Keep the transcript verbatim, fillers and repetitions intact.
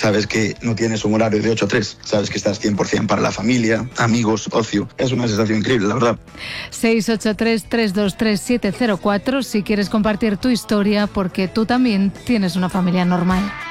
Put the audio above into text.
sabes que no tienes un horario de ocho a tres, sabes que estás cien por ciento para la familia, amigos, ocio. Es una sensación increíble, la verdad. seis ocho tres, tres dos tres, siete cero cuatro si quieres compartir tu historia, porque tú también tienes una familia normal.